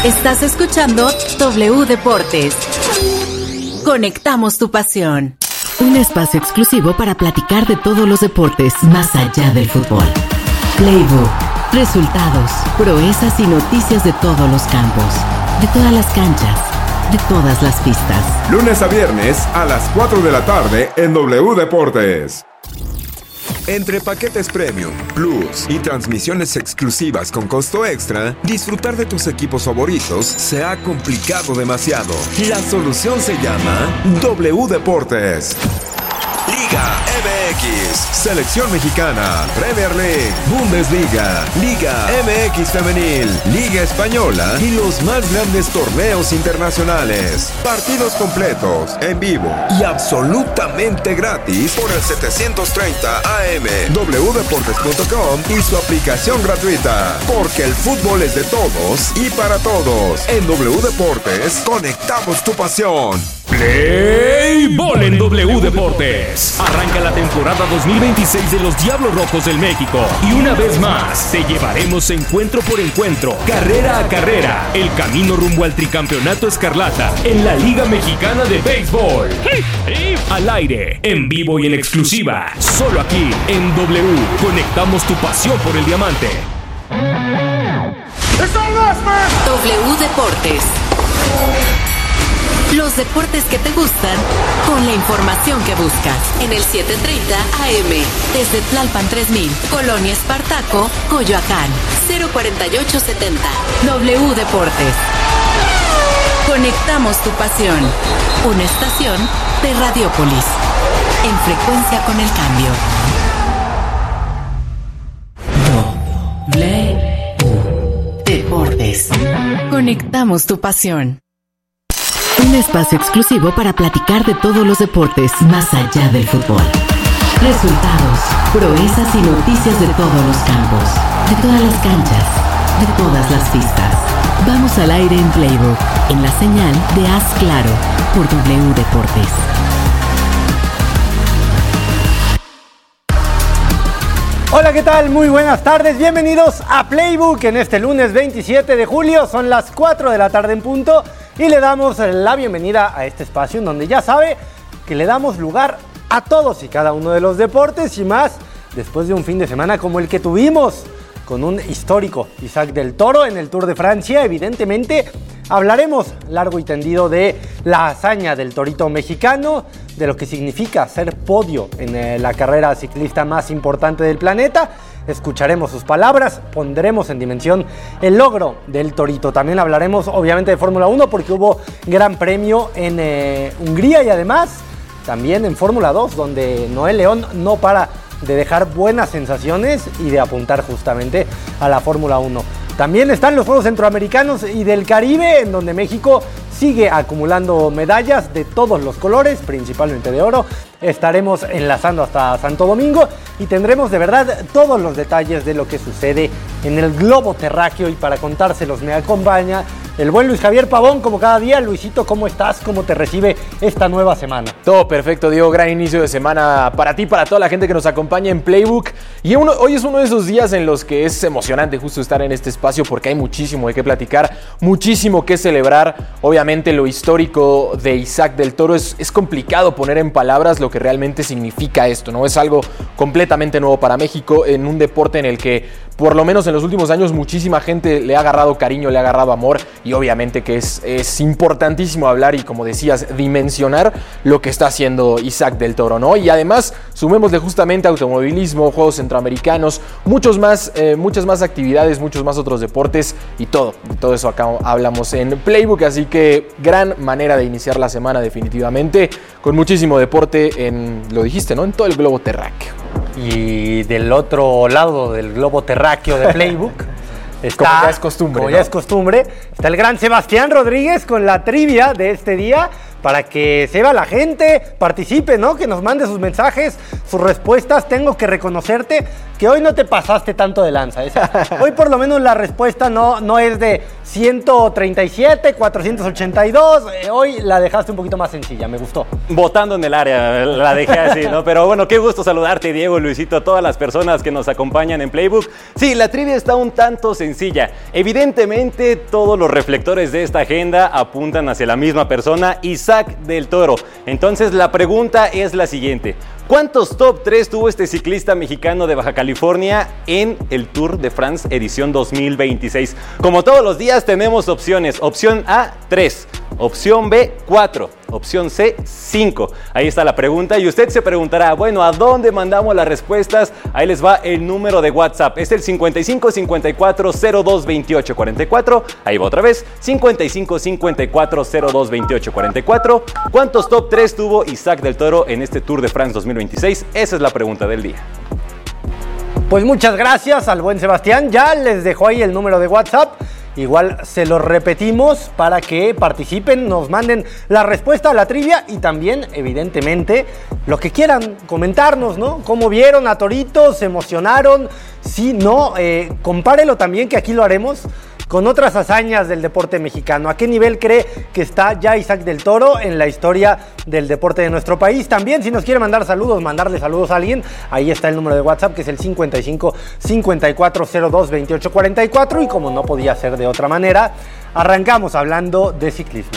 Estás escuchando W Deportes. Conectamos tu pasión. Un espacio exclusivo para platicar de todos los deportes más allá del fútbol. Playbook. Resultados, proezas y noticias de todos los campos, de todas las canchas, de todas las pistas. Lunes a viernes a las 4 de la tarde en W Deportes. Entre paquetes Premium, Plus y transmisiones exclusivas con costo extra, disfrutar de tus equipos favoritos se ha complicado demasiado. La solución se llama W Deportes. Liga MX, Selección Mexicana, Premier League, Bundesliga, Liga MX Femenil, Liga Española y los más grandes torneos internacionales. Partidos completos, en vivo y absolutamente gratis por el 730 AM, wdeportes.com y su aplicación gratuita. Porque el fútbol es de todos y para todos. En W Deportes, conectamos tu pasión. Play Ball en W Deportes. Arranca la temporada 2026 de los Diablos Rojos del México. Y una vez más, te llevaremos encuentro por encuentro, carrera a carrera, el camino rumbo al tricampeonato escarlata en la Liga Mexicana de Béisbol. Al aire, en vivo y en exclusiva, solo aquí en W. Conectamos tu pasión por el diamante. W Deportes. Los deportes que te gustan, con la información que buscas. En el 730 AM, desde Tlalpan 3000, Colonia Espartaco, Coyoacán, 04870. W Deportes. Conectamos tu pasión. Una estación de Radiópolis. En frecuencia con el cambio. W Deportes. Conectamos tu pasión. Un espacio exclusivo para platicar de todos los deportes más allá del fútbol. Resultados, proezas y noticias de todos los campos, de todas las canchas, de todas las pistas. Vamos al aire en Playbook, en la señal de Haz Claro, por W Deportes. Hola, ¿qué tal? Muy buenas tardes. Bienvenidos a Playbook en este lunes 27 de julio. Son las 4 de la tarde en punto. Y le damos la bienvenida a este espacio en donde ya sabe que le damos lugar a todos y cada uno de los deportes y más después de un fin de semana como el que tuvimos con un histórico Isaac del Toro en el Tour de Francia. Evidentemente hablaremos largo y tendido de la hazaña del torito mexicano, de lo que significa ser podio en la carrera ciclista más importante del planeta. Escucharemos sus palabras, pondremos en dimensión el logro del torito. También hablaremos obviamente de Fórmula 1 porque hubo gran premio en Hungría y además también en Fórmula 2 donde Noel León no para de dejar buenas sensaciones y de apuntar justamente a la Fórmula 1. También están los Juegos Centroamericanos y del Caribe en donde México sigue acumulando medallas de todos los colores, principalmente de oro. Estaremos enlazando hasta Santo Domingo y tendremos de verdad todos los detalles de lo que sucede en el globo terráqueo y para contárselos me acompaña el buen Luis Javier Pavón, como cada día. Luisito, ¿cómo estás? ¿Cómo te recibe esta nueva semana? Todo perfecto, Diego. Gran inicio de semana para ti, para toda la gente que nos acompaña en Playbook. Y hoy es uno de esos días en los que es emocionante justo estar en este espacio porque hay muchísimo de qué platicar, muchísimo que celebrar. Obviamente lo histórico de Isaac del Toro es complicado poner en palabras lo que realmente significa esto, ¿no? Es algo completamente nuevo para México en un deporte en el que por lo menos en los últimos años muchísima gente le ha agarrado cariño, le ha agarrado amor y obviamente que es importantísimo hablar y como decías, dimensionar lo que está haciendo Isaac del Toro, ¿no? Y además sumémosle justamente automovilismo, Juegos Centroamericanos, muchas más actividades, muchos más otros deportes y todo eso acá hablamos en Playbook, así que gran manera de iniciar la semana definitivamente, con muchísimo deporte lo dijiste, ¿no? En todo el globo terráqueo. Y del otro lado del globo terráqueo de Playbook está, como ya es costumbre, está el gran Sebastián Rodríguez con la trivia de este día para que se vea la gente, participe, ¿no? Que nos mande sus mensajes, sus respuestas. Tengo que reconocerte que hoy no te pasaste tanto de lanza. Hoy por lo menos la respuesta no es de 137, 482. Hoy la dejaste un poquito más sencilla, me gustó. Votando en el área, la dejé así, ¿no? Pero bueno, qué gusto saludarte, Diego, Luisito, a todas las personas que nos acompañan en Playbook. Sí, la trivia está un tanto sencilla. Evidentemente, todos los reflectores de esta agenda apuntan hacia la misma persona, Isaac del Toro. Entonces, la pregunta es la siguiente. ¿Cuántos top 3 tuvo este ciclista mexicano de Baja California en el Tour de France edición 2026? Como todos los días tenemos opciones. Opción A, 3. Opción B, 4. Opción C, 5. Ahí está la pregunta y usted se preguntará, bueno, ¿a dónde mandamos las respuestas? Ahí les va el número de WhatsApp. Es el 55 54 02 28 44. Ahí va otra vez, 55 54 02 28 44. ¿Cuántos top 3 tuvo Isaac del Toro en este Tour de France 2026? Esa es la pregunta del día. Pues muchas gracias al buen Sebastián. Ya les dejó ahí el número de WhatsApp. Igual se lo repetimos para que participen, nos manden la respuesta a la trivia y también, evidentemente, lo que quieran comentarnos, ¿no? ¿Cómo vieron a Torito? ¿Se emocionaron? Sí, no, compárelo también, que aquí lo haremos con otras hazañas del deporte mexicano. ¿A qué nivel cree que está ya Isaac del Toro en la historia del deporte de nuestro país? También, si nos quiere mandar saludos, mandarle saludos a alguien, ahí está el número de WhatsApp, que es el 55 54 02 28 44. Y como no podía ser de otra manera, arrancamos hablando de ciclismo.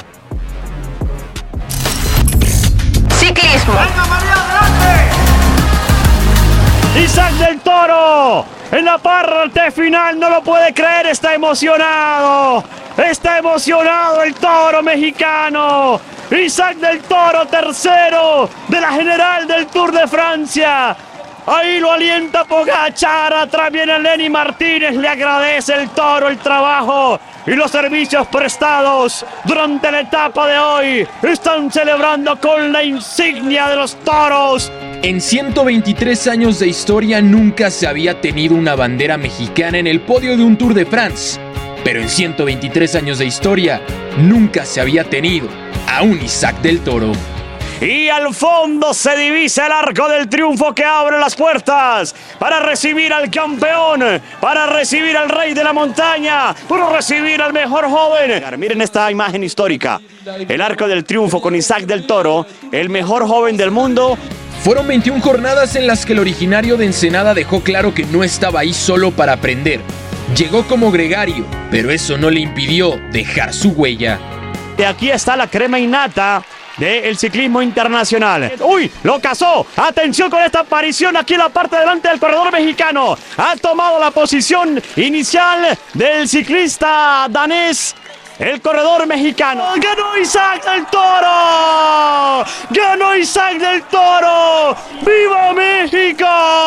Ciclismo. ¡Venga, María, adelante! Isaac del Toro en la parte final, no lo puede creer, está emocionado el toro mexicano. Isaac del Toro, tercero de la general del Tour de Francia. Ahí lo alienta Pogačar, atrás viene Lenny Martínez, le agradece el Toro el trabajo y los servicios prestados durante la etapa de hoy. Están celebrando con la insignia de los toros. En 123 años de historia nunca se había tenido una bandera mexicana en el podio de un Tour de France. Pero en 123 años de historia nunca se había tenido a un Isaac del Toro. Y al fondo se divisa el arco del triunfo que abre las puertas para recibir al campeón, para recibir al rey de la montaña, para recibir al mejor joven. Miren esta imagen histórica. El arco del triunfo con Isaac del Toro, el mejor joven del mundo. Fueron 21 jornadas en las que el originario de Ensenada dejó claro que no estaba ahí solo para aprender. Llegó como gregario, pero eso no le impidió dejar su huella. Y aquí está la crema innata del ciclismo internacional. ¡Uy! ¡Lo cazó! ¡Atención con esta aparición aquí en la parte delante del corredor mexicano! Ha tomado la posición inicial del ciclista danés. El corredor mexicano. ¡Ganó Isaac del Toro! ¡Ganó Isaac del Toro! ¡Viva México!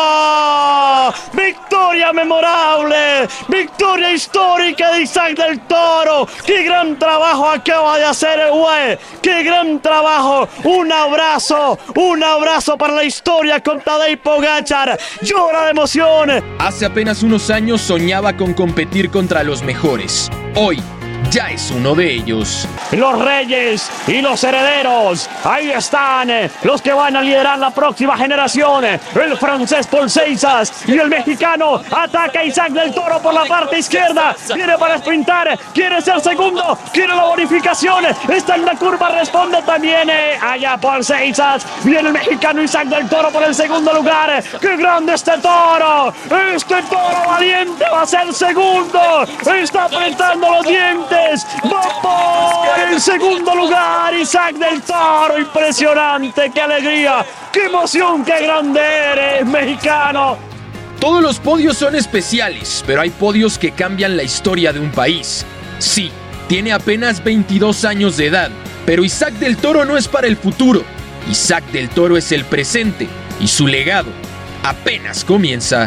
¡Victoria memorable! ¡Victoria histórica de Isaac del Toro! ¡Qué gran trabajo acaba de hacer el güey! ¡Qué gran trabajo! ¡Un abrazo para la historia con Tadej Pogačar! ¡Llora de emoción! Hace apenas unos años soñaba con competir contra los mejores. Hoy ya es uno de ellos. Los reyes y los herederos, ahí están los que van a liderar la próxima generación. El francés Paul Seizas y el mexicano. Ataca a Isaac del Toro por la parte izquierda, viene para sprintar, quiere ser segundo, quiere la bonificación, está en la curva, responde también allá Paul Seizas. Viene el mexicano Isaac del Toro por el segundo lugar. ¡Qué grande este toro! Este toro valiente va a ser segundo, está apretando los dientes. Va por el segundo lugar Isaac del Toro. Impresionante, qué alegría, qué emoción, qué grande eres, mexicano. Todos los podios son especiales, pero hay podios que cambian la historia de un país. Sí, tiene apenas 22 años de edad, pero Isaac del Toro no es para el futuro. Isaac del Toro es el presente y su legado apenas comienza.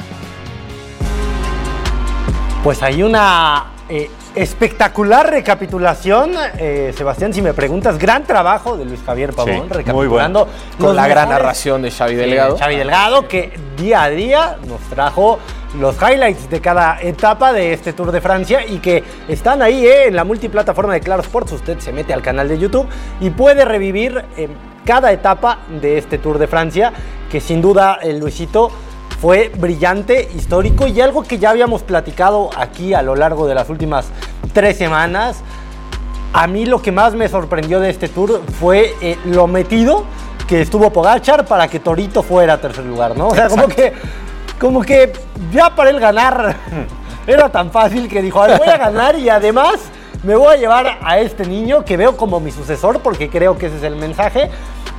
Pues hay una espectacular recapitulación, Sebastián, si me preguntas, gran trabajo de Luis Javier Pavón, sí, recapitulando muy bueno. Con la gran narración de Xavi Delgado. Xavi Delgado, que día a día nos trajo los highlights de cada etapa de este Tour de Francia y que están ahí en la multiplataforma de Claro Sports. Usted se mete al canal de YouTube y puede revivir cada etapa de este Tour de Francia, que sin duda, Luisito, fue brillante, histórico y algo que ya habíamos platicado aquí a lo largo de las últimas 3 semanas. A mí lo que más me sorprendió de este Tour fue lo metido que estuvo Pogačar para que Torito fuera a tercer lugar, ¿no? O sea, como que ya para él ganar era tan fácil que dijo, a ver, voy a ganar y además me voy a llevar a este niño que veo como mi sucesor, porque creo que ese es el mensaje,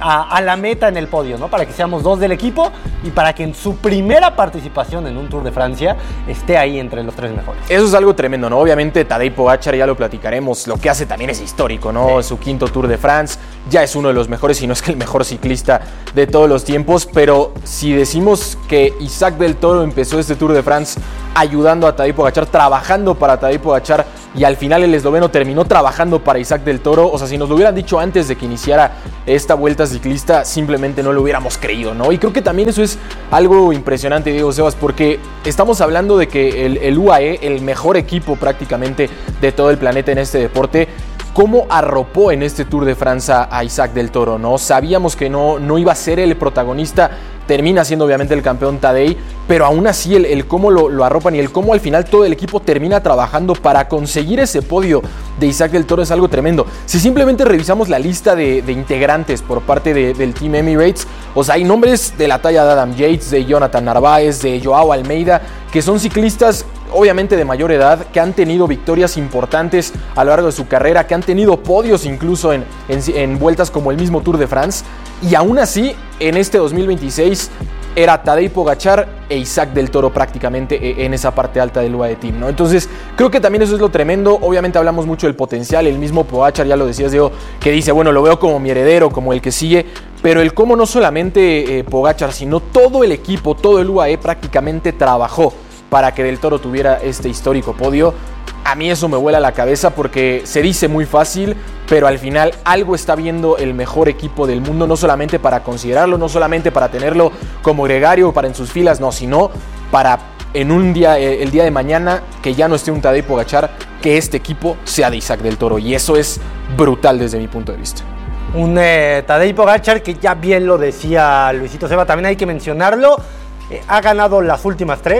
a la meta en el podio, ¿no? Para que seamos 2 del equipo y para que en su primera participación en un Tour de Francia esté ahí entre los 3 mejores. Eso es algo tremendo, ¿no? Obviamente Tadej Pogačar, ya lo platicaremos, lo que hace también es histórico, ¿no? Sí. Su 5º Tour de France, ya es uno de los mejores, si no es que el mejor ciclista de todos los tiempos, pero si decimos que Isaac del Toro empezó este Tour de France ayudando a Tadej Pogačar, trabajando para Tadej Pogačar, y al final el esloveno terminó trabajando para Isaac del Toro, o sea, si nos lo hubieran dicho antes de que iniciara esta vuelta ciclista, simplemente no lo hubiéramos creído, ¿no? Y creo que también eso es algo impresionante, Diego Sebas, porque estamos hablando de que el UAE, el mejor equipo prácticamente de todo el planeta en este deporte, cómo arropó en este Tour de Francia a Isaac del Toro, ¿no? Sabíamos que no iba a ser el protagonista, termina siendo obviamente el campeón Tadej, pero aún así el cómo lo arropan y el cómo al final todo el equipo termina trabajando para conseguir ese podio de Isaac del Toro es algo tremendo. Si simplemente revisamos la lista de integrantes por parte del Team Emirates, o sea, hay nombres de la talla de Adam Yates, de Jonathan Narváez, de Joao Almeida, que son ciclistas obviamente de mayor edad, que han tenido victorias importantes a lo largo de su carrera, que han tenido podios incluso en vueltas como el mismo Tour de France, y aún así en este 2026 era Tadej Pogačar e Isaac del Toro prácticamente en esa parte alta del UAE Team, ¿no? Entonces creo que también eso es lo tremendo. Obviamente hablamos mucho del potencial, el mismo Pogačar, ya lo decías, Diego, que dice, bueno, lo veo como mi heredero, como el que sigue, pero el cómo no solamente Pogačar, sino todo el equipo, todo el UAE prácticamente trabajó para que Del Toro tuviera este histórico podio. A mí eso me vuela la cabeza porque se dice muy fácil, pero al final algo está viendo el mejor equipo del mundo, no solamente para considerarlo, no solamente para tenerlo como gregario, para en sus filas, no, sino para en un día, el día de mañana, que ya no esté un Tadej Pogačar, que este equipo sea de Isaac del Toro, y eso es brutal desde mi punto de vista. Un Tadej Pogačar que ya bien lo decía Luisito Seba, también hay que mencionarlo. Ha ganado las últimas 3,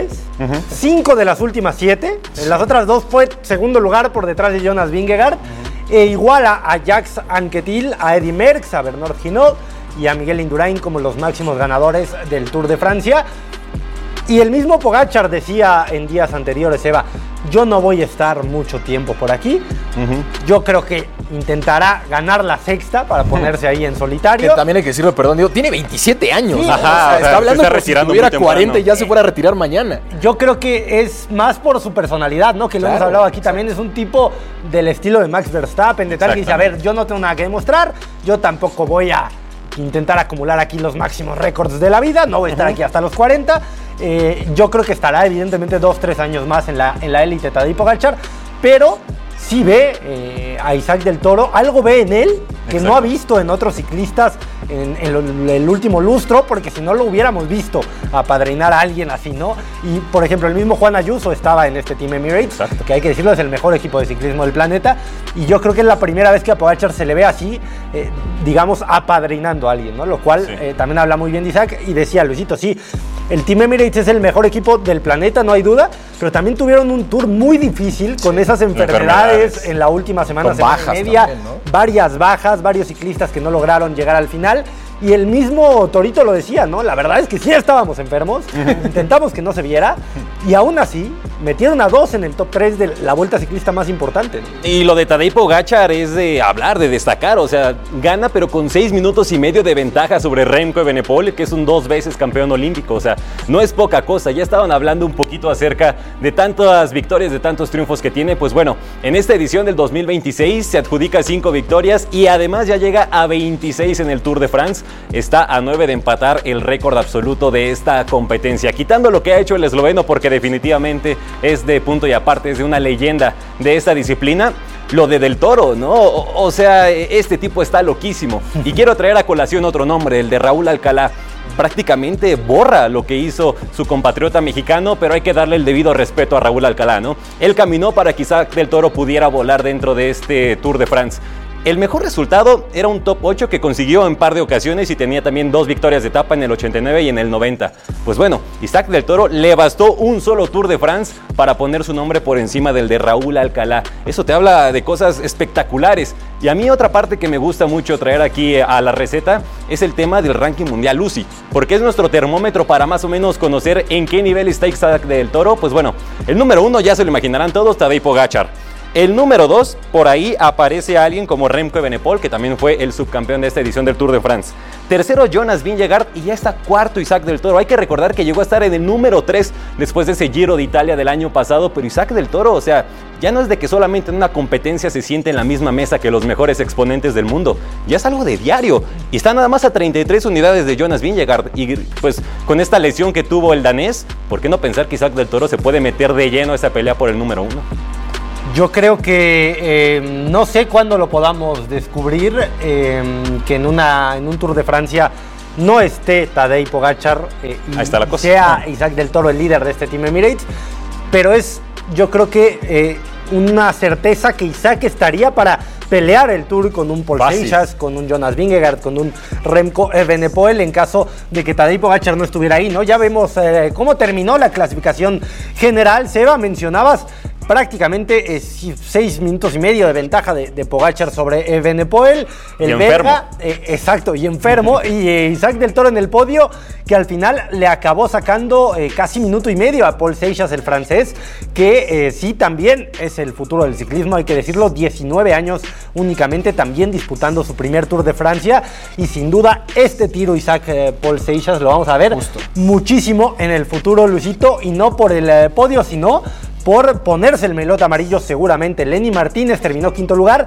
5 de las últimas 7. En las otras 2 fue segundo lugar por detrás de Jonas Vingegaard. E iguala a Jacques Anquetil, a Eddy Merckx, a Bernard Hinault y a Miguel Indurain como los máximos ganadores del Tour de Francia. Y el mismo Pogačar decía en días anteriores, Eva, yo no voy a estar mucho tiempo por aquí. Yo creo que intentará ganar la sexta para ponerse ahí en solitario. Que también hay que decirlo, perdón, Diego, tiene 27 años. Sí, está hablando como si tuviera 40 y ya se fuera a retirar mañana. Yo creo que es más por su personalidad, ¿no? Que lo hemos hablado aquí también. Es un tipo del estilo de Max Verstappen, de tal que dice, a ver, yo no tengo nada que demostrar, yo tampoco voy a intentar acumular aquí los máximos récords de la vida, no voy a estar aquí hasta los 40. Yo creo que estará evidentemente 2-3 años más en la élite Tadej Pogačar, pero sí ve a Isaac del Toro, algo ve en él que no ha visto en otros ciclistas en el último lustro, porque si no lo hubiéramos visto apadrinar a alguien así, ¿no? Y por ejemplo el mismo Juan Ayuso estaba en este Team Emirates, que hay que decirlo, es el mejor equipo de ciclismo del planeta, y yo creo que es la primera vez que a Pogačar se le ve así, digamos, apadrinando a alguien, ¿no? Lo cual también habla muy bien de Isaac. Y decía Luisito, sí, el Team Emirates es el mejor equipo del planeta, no hay duda, pero también tuvieron un tour muy difícil con esas enfermedades en la última semana y media, también, ¿no? Varias bajas, varios ciclistas que no lograron llegar al final. Y el mismo Torito lo decía, ¿no? La verdad es que sí estábamos enfermos, intentamos que no se viera, y aún así metieron a 2 en el top 3 de la vuelta ciclista más importante, ¿no? Y lo de Tadej Pogačar es de hablar, de destacar, o sea, gana pero con 6 minutos y medio de ventaja sobre Remco Evenepoel, que es un 2 veces campeón olímpico, o sea, no es poca cosa. Ya estaban hablando un poquito acerca de tantas victorias, de tantos triunfos que tiene. Pues bueno, en esta edición del 2026 se adjudica 5 victorias y además ya llega a 26 en el Tour de France. Está a 9 de empatar el récord absoluto de esta competencia, quitando lo que ha hecho el esloveno, porque definitivamente es de punto y aparte, es de una leyenda de esta disciplina. Lo de Del Toro, ¿no? O sea, este tipo está loquísimo. Y quiero traer a colación otro nombre, el de Raúl Alcalá. prácticamente borra lo que hizo su compatriota mexicano, pero hay que darle el debido respeto a Raúl Alcalá, ¿no? Él caminó para que Isaac del Toro pudiera volar dentro de este Tour de France. El mejor resultado era un top 8 que consiguió en par de ocasiones y tenía también 2 victorias de etapa en el 89 y en el 90. Pues bueno, Isaac del Toro le bastó un solo Tour de France para poner su nombre por encima del de Raúl Alcalá. Eso te habla de cosas espectaculares. Y a mí otra parte que me gusta mucho traer aquí a la receta es el tema del ranking mundial UCI, porque es nuestro termómetro para más o menos conocer en qué nivel está Isaac del Toro. Pues bueno, el número 1 ya se lo imaginarán todos, Tadej Pogačar. El número 2, por ahí aparece alguien como Remco Evenepoel, que también fue el subcampeón de esta edición del Tour de France. Tercero, Jonas Vingegaard, y ya está cuarto Isaac del Toro. Hay que recordar que llegó a estar en el número 3 después de ese Giro de Italia del año pasado, pero Isaac del Toro, o sea, ya no es de que solamente en una competencia se siente en la misma mesa que los mejores exponentes del mundo, ya es algo de diario, y está nada más a 33 unidades de Jonas Vingegaard, y pues con esta lesión que tuvo el danés, ¿por qué no pensar que Isaac del Toro se puede meter de lleno a esa pelea por el número 1? Yo creo que no sé cuándo lo podamos descubrir, que en un Tour de Francia no esté Tadej Pogačar y ahí está la cosa. Sea Isaac del Toro el líder de este Team Emirates, pero yo creo que una certeza que Isaac estaría para pelear el Tour con un Paul Seixas, con un Jonas Vingegaard, con un Remco Evenepoel en caso de que Tadej Pogačar no estuviera ahí, ¿no? Ya vemos cómo terminó la clasificación general. Seba, mencionabas prácticamente 6 minutos y medio de ventaja de Pogačar sobre Evenepoel, el belga, exacto, y enfermo, y Isaac del Toro en el podio, que al final le acabó sacando casi minuto y medio a Paul Seixas, el francés, que sí también es el futuro del ciclismo, hay que decirlo, 19 años únicamente, también disputando su primer Tour de Francia, y sin duda este tiro Isaac Paul Seixas lo vamos a ver muchísimo en el futuro, Luisito, y no por el podio, sino por ponerse el melot amarillo seguramente. Lenny Martínez terminó quinto lugar.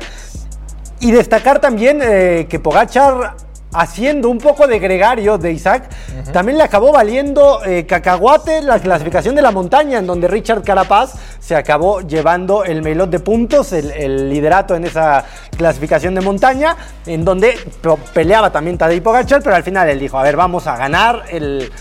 Y destacar también que Pogačar, haciendo un poco de gregario de Isaac, también le acabó valiendo cacahuate la clasificación de la montaña, en donde Richard Carapaz se acabó llevando el melot de puntos, el liderato en esa clasificación de montaña, en donde peleaba también Tadej Pogačar, pero al final él dijo, a ver, vamos a ganar el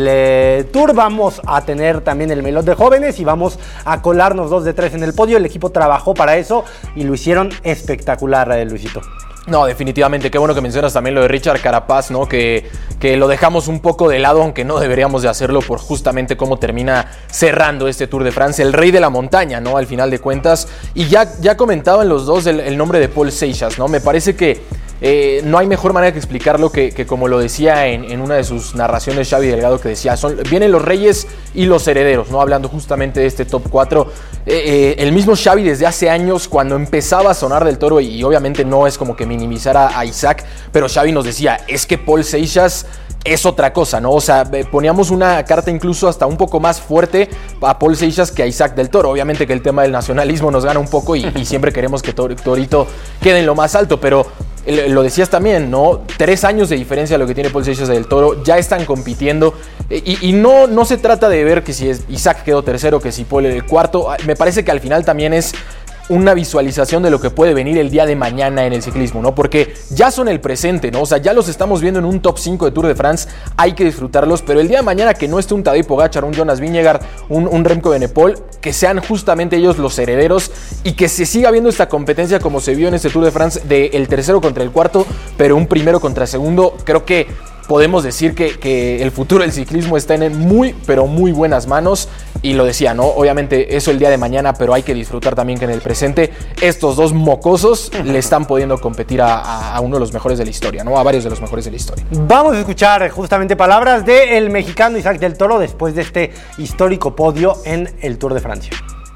Tour, vamos a tener también el melot de jóvenes y vamos a colarnos 2 de 3 en el podio. El equipo trabajó para eso y lo hicieron espectacular, Luisito. No, definitivamente, qué bueno que mencionas también lo de Richard Carapaz, ¿no? Que lo dejamos un poco de lado, aunque no deberíamos de hacerlo por justamente cómo termina cerrando este Tour de Francia, el rey de la montaña, ¿no? Al final de cuentas, y ya comentaban los dos el nombre de Paul Seixas, ¿no? Me parece que no hay mejor manera que explicarlo que como lo decía en una de sus narraciones Xavi Delgado, que decía, vienen los reyes y los herederos, ¿no? Hablando justamente de este top 4. El mismo Xavi desde hace años, cuando empezaba a sonar del Toro, y obviamente no es como que minimizara a Isaac, pero Xavi nos decía, es que Paul Seixas es otra cosa, ¿no? O sea, poníamos una carta incluso hasta un poco más fuerte a Paul Seixas que a Isaac del Toro. Obviamente que el tema del nacionalismo nos gana un poco y siempre queremos que Torito quede en lo más alto, pero lo decías también, ¿no? 3 años de diferencia a lo que tiene Paul Seixas del Toro, ya están compitiendo y no se trata de ver que si Isaac quedó tercero, que si Paul el cuarto. Me parece que al final también es una visualización de lo que puede venir el día de mañana en el ciclismo, ¿no? Porque ya son el presente, ¿no? O sea, ya los estamos viendo en un top 5 de Tour de France, hay que disfrutarlos, pero el día de mañana que no esté un Tadej Pogačar, un Jonas Vingegaard, un Remco Evenepoel, que sean justamente ellos los herederos y que se siga viendo esta competencia como se vio en este Tour de France del tercero contra el cuarto, pero un primero contra el segundo. Creo que podemos decir que el futuro del ciclismo está en muy, pero muy buenas manos. Y lo decía, ¿no? Obviamente eso el día de mañana, pero hay que disfrutar también que en el presente estos dos mocosos le están pudiendo competir a uno de los mejores de la historia, ¿no? A varios de los mejores de la historia. Vamos a escuchar justamente palabras del mexicano Isaac del Toro después de este histórico podio en el Tour de Francia.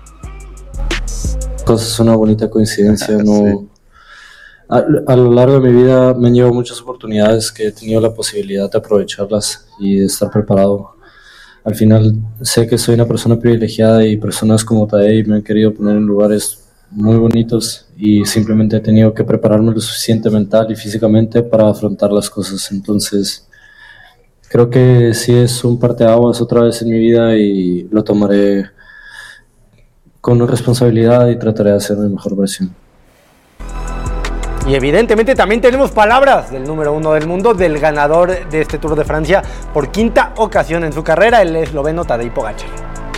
Pues es una bonita coincidencia, ¿no? Sí. A lo largo de mi vida me han llevado muchas oportunidades que he tenido la posibilidad de aprovecharlas y de estar preparado. Al final sé que soy una persona privilegiada y personas como Tadej me han querido poner en lugares muy bonitos y simplemente he tenido que prepararme lo suficiente mental y físicamente para afrontar las cosas. Entonces creo que sí es un parteaguas otra vez en mi vida y lo tomaré con responsabilidad y trataré de hacer mi mejor versión. Y evidentemente también tenemos palabras del número 1 del mundo, del ganador de este Tour de Francia por quinta ocasión en su carrera, el esloveno Tadej Pogačar.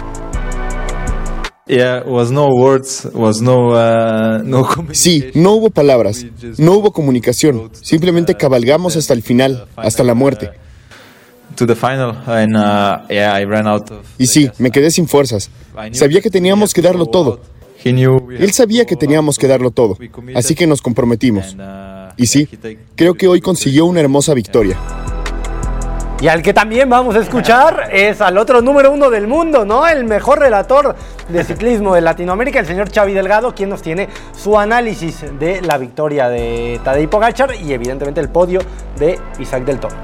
Sí, no hubo palabras, no hubo comunicación, simplemente cabalgamos hasta el final, hasta la muerte. Y sí, me quedé sin fuerzas. Sabía que teníamos que darlo todo. Él sabía que teníamos que darlo todo, así que nos comprometimos. Y sí, creo que hoy consiguió una hermosa victoria. Y al que también vamos a escuchar es al otro número 1 del mundo, ¿no? El mejor relator de ciclismo de Latinoamérica, el señor Xavi Delgado, quien nos tiene su análisis de la victoria de Tadej Pogačar y evidentemente el podio de Isaac del Toro.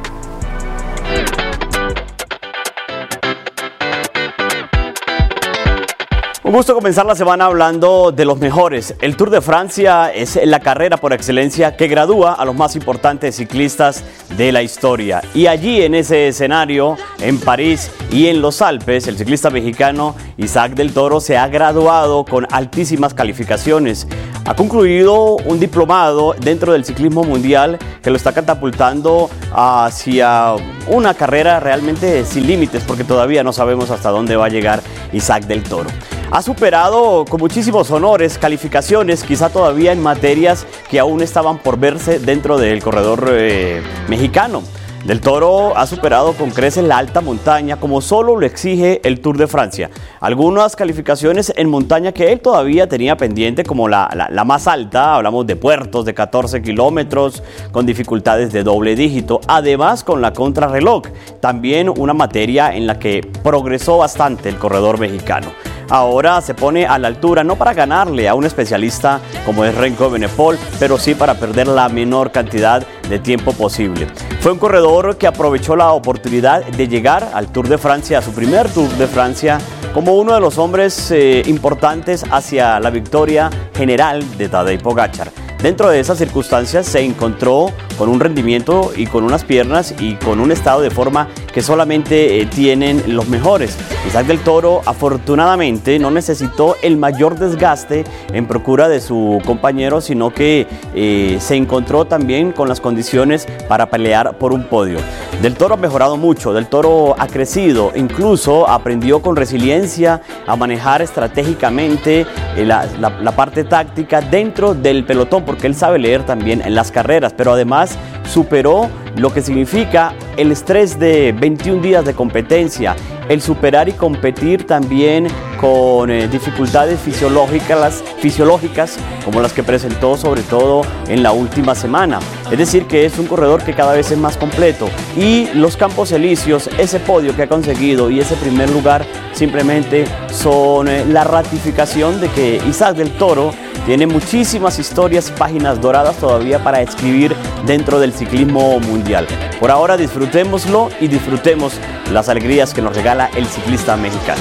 Un gusto comenzar la semana hablando de los mejores. El Tour de Francia es la carrera por excelencia que gradúa a los más importantes ciclistas de la historia. Y allí en ese escenario, en París y en los Alpes, el ciclista mexicano Isaac del Toro se ha graduado con altísimas calificaciones. Ha concluido un diplomado dentro del ciclismo mundial que lo está catapultando hacia una carrera realmente sin límites, porque todavía no sabemos hasta dónde va a llegar Isaac del Toro. Ha superado con muchísimos honores, calificaciones, quizá todavía en materias que aún estaban por verse dentro del corredor mexicano. Del Toro ha superado con creces la alta montaña como solo lo exige el Tour de Francia. Algunas calificaciones en montaña que él todavía tenía pendiente, como la más alta, hablamos de puertos de 14 kilómetros con dificultades de doble dígito, además con la contrarreloj, también una materia en la que progresó bastante el corredor mexicano. Ahora se pone a la altura, no para ganarle a un especialista como es Remco Evenepoel, pero sí para perder la menor cantidad de tiempo posible. Fue un corredor que aprovechó la oportunidad de llegar al Tour de Francia, a su primer Tour de Francia, como uno de los hombres importantes hacia la victoria general de Tadej Pogačar. Dentro de esas circunstancias se encontró con un rendimiento y con unas piernas y con un estado de forma que solamente tienen los mejores. Isaac del Toro afortunadamente no necesitó el mayor desgaste en procura de su compañero, sino que se encontró también con las condiciones para pelear por un podio. Del Toro ha mejorado mucho, Del Toro ha crecido, incluso aprendió con resiliencia a manejar estratégicamente la parte táctica dentro del pelotón, porque él sabe leer también en las carreras, pero además superó lo que significa el estrés de 21 días de competencia, el superar y competir también con dificultades fisiológicas como las que presentó sobre todo en la última semana. Es decir, que es un corredor que cada vez es más completo, y los Campos Elíseos, ese podio que ha conseguido y ese primer lugar simplemente son la ratificación de que Isaac del Toro tiene muchísimas historias, páginas doradas todavía para escribir dentro del ciclismo mundial. Por ahora disfrutémoslo y disfrutemos las alegrías que nos regala el ciclista mexicano.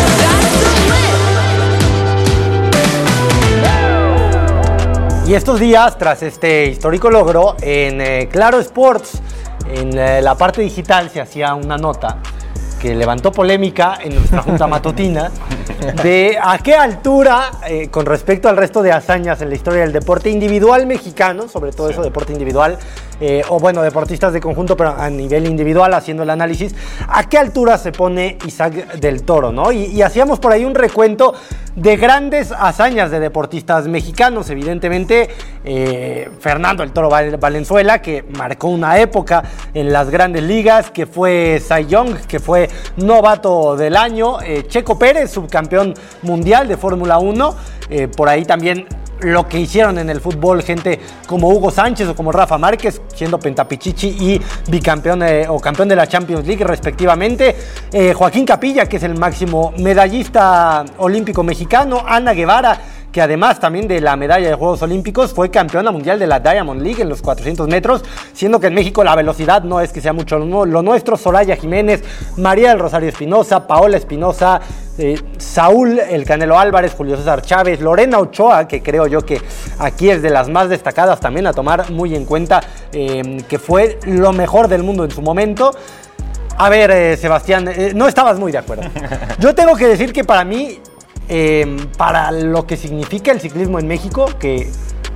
Y estos días, tras este histórico logro, en Claro Sports, en la parte digital, se hacía una nota que levantó polémica en nuestra junta matutina de a qué altura, con respecto al resto de hazañas en la historia del deporte individual mexicano, sobre todo eso, deporte individual, o bueno, deportistas de conjunto, pero a nivel individual, haciendo el análisis, a qué altura se pone Isaac del Toro, ¿no? Y hacíamos por ahí un recuento de grandes hazañas de deportistas mexicanos. Evidentemente, Fernando el Toro Valenzuela, que marcó una época en las grandes ligas, que fue Cy Young, que fue novato del año, Checo Pérez, subcampeón mundial de Fórmula 1, por ahí también lo que hicieron en el fútbol gente como Hugo Sánchez o como Rafa Márquez, siendo pentapichichi y bicampeón o campeón de la Champions League respectivamente, Joaquín Capilla, que es el máximo medallista olímpico mexicano, Ana Guevara, que además también de la medalla de Juegos Olímpicos fue campeona mundial de la Diamond League en los 400 metros, siendo que en México la velocidad no es que sea mucho lo nuestro. Soraya Jiménez, María del Rosario Espinosa, Paola Espinosa, Saúl El Canelo Álvarez, Julio César Chávez, Lorena Ochoa, que creo yo que aquí es de las más destacadas también a tomar muy en cuenta, que fue lo mejor del mundo en su momento. A ver, Sebastián, no estabas muy de acuerdo. Yo tengo que decir que para mí, para lo que significa el ciclismo en México, que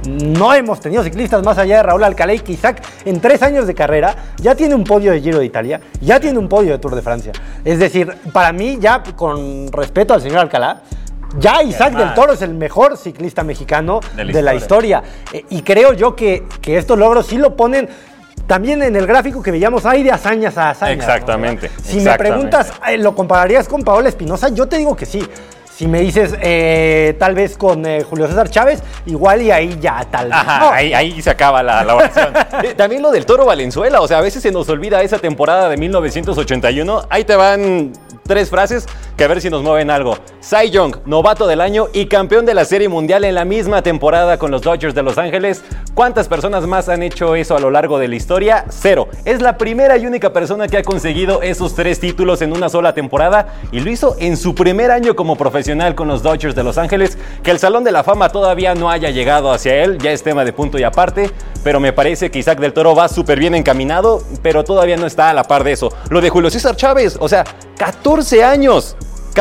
no hemos tenido ciclistas más allá de Raúl Alcalá y que Isaac en 3 años de carrera ya tiene un podio de Giro de Italia, ya tiene un podio de Tour de Francia. Es decir, para mí, ya con respeto al señor Alcalá, ya Isaac del Toro es el mejor ciclista mexicano de la historia. Y creo yo que estos logros sí lo ponen también en el gráfico que veíamos, hay de hazañas a hazañas. Exactamente. ¿No? Si me preguntas, ¿lo compararías con Paola Espinosa? Yo te digo que sí. Si me dices tal vez con Julio César Chávez, igual y ahí ya tal vez. Ajá, no. ahí se acaba la oración. También lo del Toro Valenzuela, o sea, a veces se nos olvida esa temporada de 1981. Ahí te van 3 frases que a ver si nos mueven algo. Cy Young, novato del año y campeón de la Serie Mundial en la misma temporada con los Dodgers de Los Ángeles. ¿Cuántas personas más han hecho eso a lo largo de la historia? 0. Es la primera y única persona que ha conseguido esos 3 títulos en una sola temporada y lo hizo en su primer año como profesional con los Dodgers de Los Ángeles. Que el Salón de la Fama todavía no haya llegado hacia él, ya es tema de punto y aparte, pero me parece que Isaac del Toro va súper bien encaminado, pero todavía no está a la par de eso. Lo de Julio César Chávez, o sea, 14 años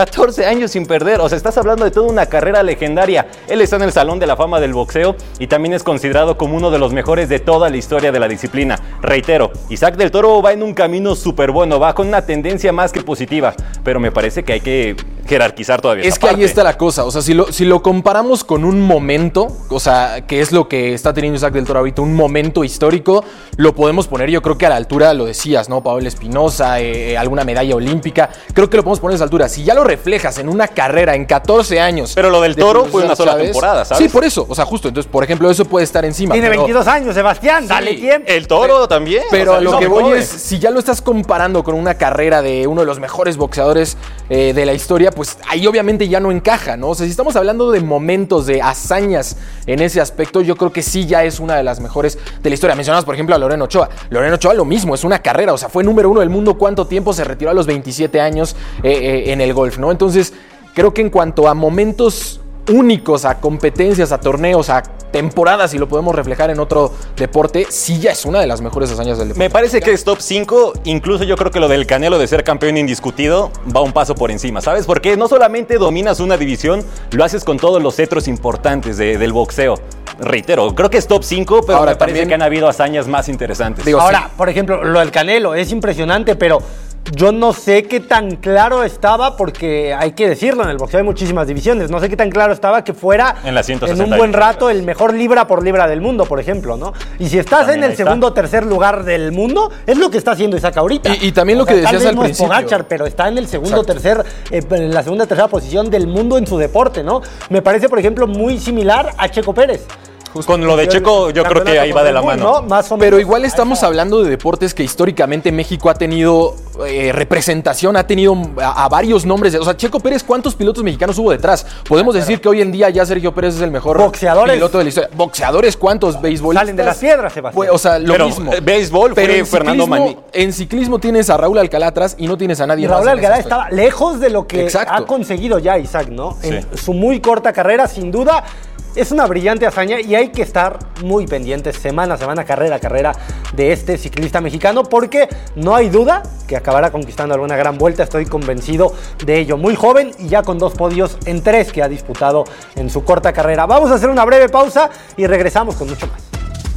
sin perder, o sea, estás hablando de toda una carrera legendaria. Él está en el Salón de la Fama del boxeo y también es considerado como uno de los mejores de toda la historia de la disciplina. Reitero, Isaac del Toro va en un camino súper bueno, va con una tendencia más que positiva, pero me parece que hay que jerarquizar todavía. Es que ahí está la cosa, o sea, si lo comparamos con un momento, o sea, que es lo que está teniendo Isaac del Toro ahorita, un momento histórico, lo podemos poner, yo creo que a la altura, lo decías, ¿no? Paola Espinosa, alguna medalla olímpica, creo que lo podemos poner a esa altura. Si ya lo reflejas en una carrera en 14 años. Pero lo del Toro fue una sola temporada, ¿sabes? Sí, por eso, o sea, justo, entonces, por ejemplo, eso puede estar encima. Tiene 22 años, Sebastián, dale tiempo. El Toro también. Pero a lo que voy es, si ya lo estás comparando con una carrera de uno de los mejores boxeadores de la historia, pues ahí obviamente ya no encaja, ¿no? O sea, si estamos hablando de momentos, de hazañas en ese aspecto, yo creo que sí ya es una de las mejores de la historia. Mencionabas, por ejemplo, a Lorena Ochoa. Lorena Ochoa lo mismo, es una carrera, o sea, fue número 1 del mundo. ¿Cuánto tiempo? Se retiró a los 27 años en el golf, ¿no? Entonces, creo que en cuanto a momentos únicos, a competencias, a torneos, a temporadas, si lo podemos reflejar en otro deporte, sí ya es una de las mejores hazañas del deporte. Me parece que es top 5, incluso yo creo que lo del Canelo de ser campeón indiscutido va un paso por encima, ¿sabes? Porque no solamente dominas una división, lo haces con todos los cetros importantes del boxeo. Reitero, creo que es top 5, pero ahora, me parece que han habido hazañas más interesantes. Ahora, sí, por ejemplo, lo del Canelo es impresionante, pero yo no sé qué tan claro estaba, porque hay que decirlo, en el boxeo hay muchísimas divisiones, no sé qué tan claro estaba que fuera en un buen rato el mejor libra por libra del mundo, por ejemplo, ¿no? Y si estás también en el segundo o tercer lugar del mundo, es lo que está haciendo Isaac ahorita. Y también lo que decías al principio. Pogacar, pero está en el segundo, tercer, en la segunda, tercera posición del mundo en su deporte, ¿no? Me parece, por ejemplo, muy similar a Checo Pérez. Justo. Con lo de Checo yo creo que ahí va de la mano, ¿no? Más o menos. Pero igual estamos hablando de deportes que históricamente México ha tenido representación, ha tenido a varios nombres. O sea, Checo Pérez, ¿cuántos pilotos mexicanos hubo detrás? Podemos decir que hoy en día ya Sergio Pérez es el mejor piloto de la historia. ¿Boxeadores cuántos? ¿Beisbolistas? Salen de las piedras, Sebastián. O sea, lo mismo. Béisbol fue Fernando Maní. En ciclismo tienes a Raúl Alcalá atrás y no tienes a nadie más. Raúl Alcalá estaba lejos de lo que ha conseguido ya Isaac, ¿no? Sí. En su muy corta carrera, sin duda. Es una brillante hazaña y hay que estar muy pendientes semana a semana, carrera a carrera de este ciclista mexicano, porque no hay duda que acabará conquistando alguna gran vuelta, estoy convencido de ello. Muy joven y ya con 2 podios en 3 que ha disputado en su corta carrera. Vamos a hacer una breve pausa y regresamos con mucho más.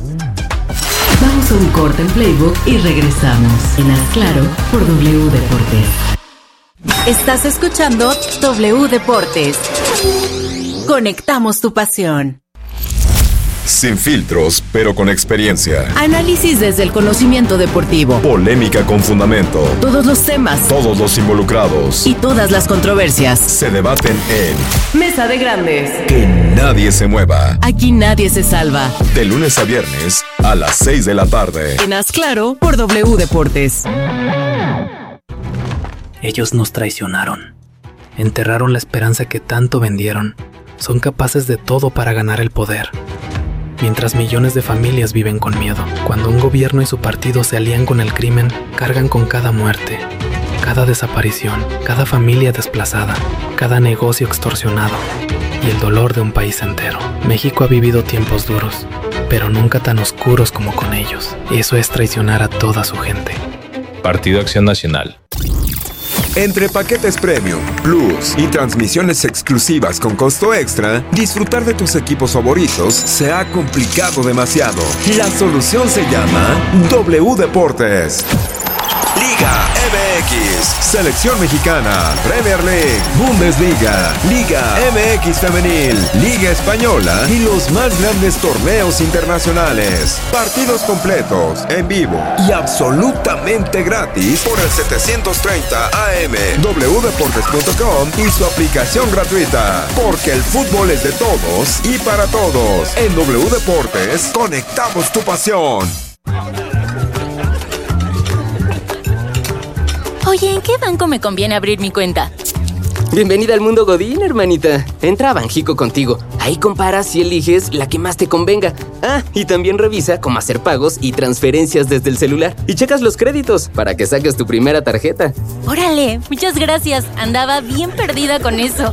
Vamos a un corte en Playbook y regresamos en Haz Claro por W Deportes. Estás escuchando W Deportes. Conectamos tu pasión. Sin filtros, pero con experiencia. Análisis desde el conocimiento deportivo. Polémica con fundamento. Todos los temas. Todos los involucrados. Y todas las controversias. Se debaten en Mesa de Grandes. Que nadie se mueva. Aquí nadie se salva. De lunes a viernes a las 6 de la tarde. En Haz Claro por W Deportes. Ellos nos traicionaron. Enterraron la esperanza que tanto vendieron. Son capaces de todo para ganar el poder. Mientras millones de familias viven con miedo, cuando un gobierno y su partido se alían con el crimen, cargan con cada muerte, cada desaparición, cada familia desplazada, cada negocio extorsionado y el dolor de un país entero. México ha vivido tiempos duros, pero nunca tan oscuros como con ellos. Eso es traicionar a toda su gente. Partido Acción Nacional. Entre paquetes Premium, Plus y transmisiones exclusivas con costo extra, disfrutar de tus equipos favoritos se ha complicado demasiado. La solución se llama W Deportes. Liga MX, Selección Mexicana, Premier League, Bundesliga, Liga MX Femenil, Liga Española y los más grandes torneos internacionales. Partidos completos, en vivo y absolutamente gratis por el 730 AM, wdeportes.com y su aplicación gratuita. Porque el fútbol es de todos y para todos. En W Deportes, conectamos tu pasión. Oye, ¿en qué banco me conviene abrir mi cuenta? Bienvenida al mundo Godín, hermanita. Entra a Banjico contigo. Ahí comparas y eliges la que más te convenga. Ah, y también revisa cómo hacer pagos y transferencias desde el celular. Y checas los créditos para que saques tu primera tarjeta. ¡Órale! Muchas gracias. Andaba bien perdida con eso.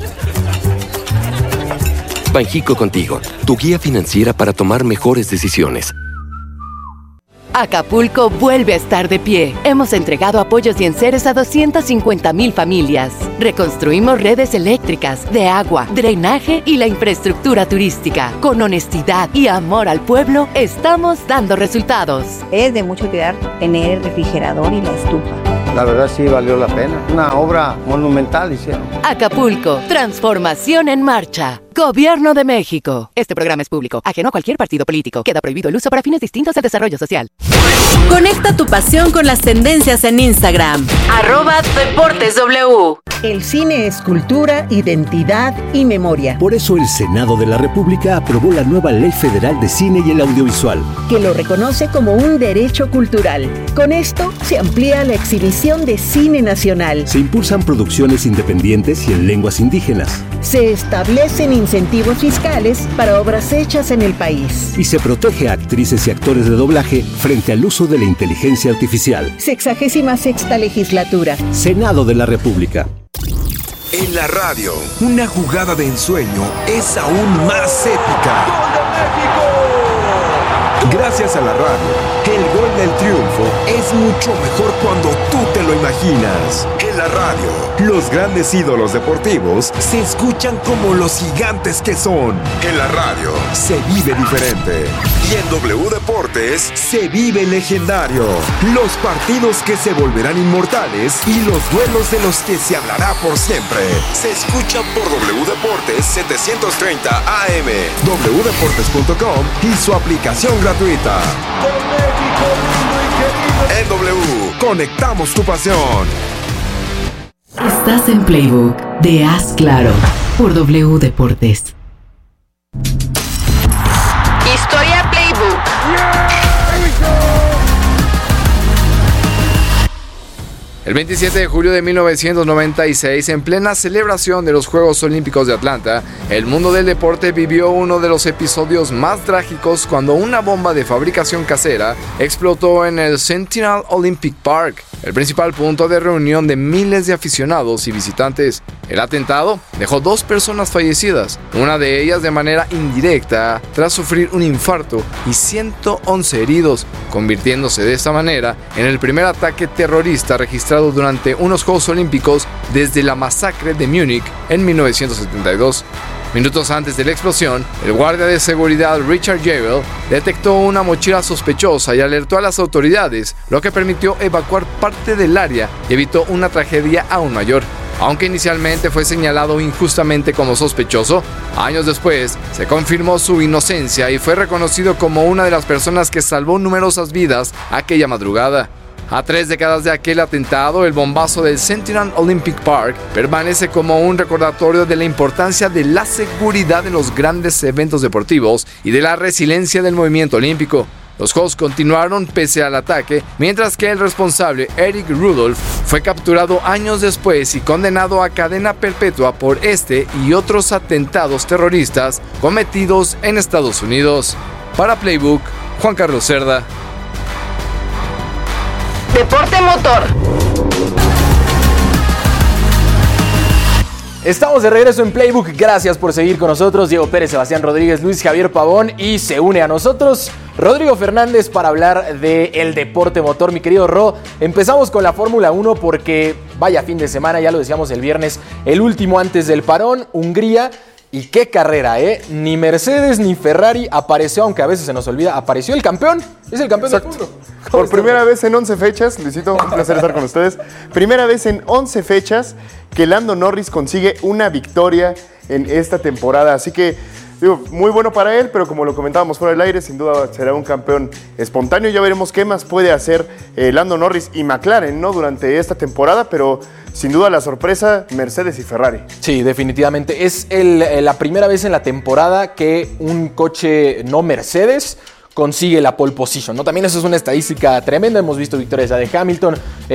Banjico contigo, tu guía financiera para tomar mejores decisiones. Acapulco vuelve a estar de pie. Hemos entregado apoyos y enseres a 250,000 familias. Reconstruimos redes eléctricas, de agua, drenaje y la infraestructura turística. Con honestidad y amor al pueblo, estamos dando resultados. Es de mucho cuidar tener el refrigerador y la estufa. La verdad sí valió la pena. Una obra monumental hicieron. Acapulco, transformación en marcha. Gobierno de México. Este programa es público, ajeno a cualquier partido político. Queda prohibido el uso para fines distintos del desarrollo social. Conecta tu pasión con las tendencias en Instagram. @DeportesW. El cine es cultura, identidad y memoria. Por eso el Senado de la República aprobó la nueva Ley Federal de Cine y el Audiovisual, que lo reconoce como un derecho cultural. Con esto se amplía la exhibición de cine nacional. Se impulsan producciones independientes y en lenguas indígenas. Se establecen incentivos fiscales para obras hechas en el país. Y se protege a actrices y actores de doblaje frente al uso de la inteligencia artificial. 66ª legislatura. Senado de la República. En la radio, una jugada de ensueño es aún más épica. ¡Gol de México! Gracias a la radio, el gol del triunfo es mucho mejor cuando tú te lo imaginas. En la radio, los grandes ídolos deportivos se escuchan como los gigantes que son. En la radio, se vive diferente. Y en W Deportes, se vive legendario. Los partidos que se volverán inmortales y los duelos de los que se hablará por siempre. Se escuchan por W Deportes 730 AM, wdeportes.com y su aplicación gratuita. En W, conectamos tu pasión. Estás en Playbook de Haz Claro por W Deportes. Historia Playbook. El 27 de julio de 1996, en plena celebración de los Juegos Olímpicos de Atlanta, el mundo del deporte vivió uno de los episodios más trágicos cuando una bomba de fabricación casera explotó en el Centennial Olympic Park, el principal punto de reunión de miles de aficionados y visitantes. El atentado dejó 2 personas fallecidas, una de ellas de manera indirecta tras sufrir un infarto, y 111 heridos, convirtiéndose de esta manera en el primer ataque terrorista registrado durante unos Juegos Olímpicos desde la masacre de Múnich en 1972. Minutos antes de la explosión, el guardia de seguridad Richard Jewell detectó una mochila sospechosa y alertó a las autoridades, lo que permitió evacuar parte del área y evitó una tragedia aún mayor. Aunque inicialmente fue señalado injustamente como sospechoso, años después se confirmó su inocencia y fue reconocido como una de las personas que salvó numerosas vidas aquella madrugada. A 3 décadas de aquel atentado, el bombazo del Centennial Olympic Park permanece como un recordatorio de la importancia de la seguridad en los grandes eventos deportivos y de la resiliencia del movimiento olímpico. Los Juegos continuaron pese al ataque, mientras que el responsable, Eric Rudolph, fue capturado años después y condenado a cadena perpetua por este y otros atentados terroristas cometidos en Estados Unidos. Para Playbook, Juan Carlos Cerda. Deporte motor. Estamos de regreso en Playbook. Gracias por seguir con nosotros. Diego Pérez, Sebastián Rodríguez, Luis Javier Pavón, y se une a nosotros Rodrigo Fernández para hablar del deporte motor. Mi querido Ro, empezamos con la Fórmula 1 porque vaya fin de semana, ya lo decíamos el viernes, el último antes del parón, Hungría. Y qué carrera, ¿eh? Ni Mercedes ni Ferrari apareció, aunque a veces se nos olvida, apareció el campeón. Es el campeón del mundo. Por primera vez en 11 fechas, Luisito, un placer estar con ustedes. Primera vez en 11 fechas que Lando Norris consigue una victoria en esta temporada. Así que, digo, muy bueno para él, pero como lo comentábamos fuera del aire, sin duda será un campeón espontáneo. Ya veremos qué más puede hacer Lando Norris y McLaren, ¿no? Durante esta temporada, pero sin duda la sorpresa, Mercedes y Ferrari. Sí, definitivamente. Es la primera vez en la temporada que un coche no Mercedes consigue la pole position, ¿no? También eso es una estadística tremenda. Hemos visto victorias de Hamilton,